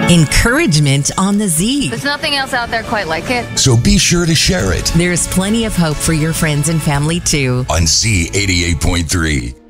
Encouragement on the Z. There's nothing else out there quite like it. So be sure to share it There's plenty of hope for your friends and family too. on Z88.3.